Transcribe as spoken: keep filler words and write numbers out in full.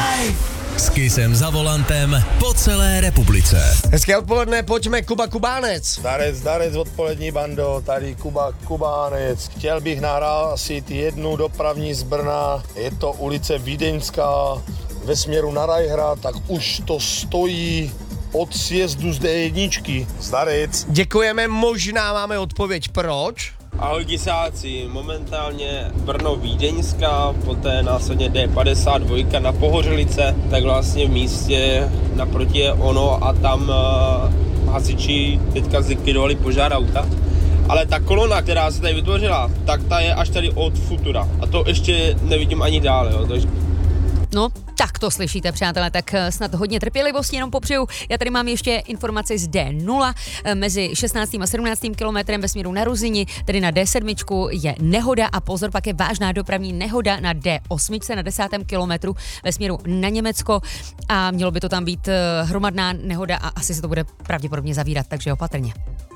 S Kissem za volantem po celé republice. Hezké odpoledne, pojďme, Kuba Kubánec. Zdarec, zdarec, odpolední bando, tady Kuba Kubánec. Chtěl bych nahlásit jednu dopravní z Brna, je to ulice Vídeňská ve směru na Rajhrad, tak už to stojí od sjezdu z D jedna. Zdarec. Děkujeme, možná máme odpověď, proč? Ahoj Kisáci, momentálně Brno Vídeňská, poté následně D padesát dva na Pohořelice, tak vlastně v místě naproti je ono a tam uh, hasiči teďka zlikvidovali požár auta. Ale ta kolona, která se tady vytvořila, tak ta je až tady od Futura a to ještě nevidím ani dál, jo, takže... No, tak to slyšíte, přátelé, tak snad hodně trpělivosti jenom popřeju. Já tady mám ještě informaci z D nula, mezi šestnáctým a sedmnáctým kilometrem ve směru na Ruzini, tedy na D sedm je nehoda a pozor, pak je vážná dopravní nehoda na D osm na desátém kilometru ve směru na Německo a mělo by to tam být hromadná nehoda a asi se to bude pravděpodobně zavírat, takže opatrně.